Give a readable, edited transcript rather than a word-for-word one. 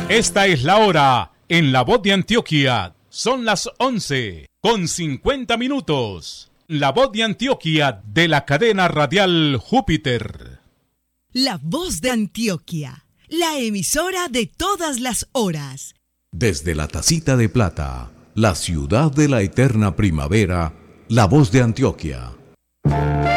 Esta es la hora en La Voz de Antioquia. Son las 11:50. La Voz de Antioquia de la cadena radial Júpiter. La Voz de Antioquia, la emisora de todas las horas. Desde la Tacita de Plata, la ciudad de la eterna primavera, La Voz de Antioquia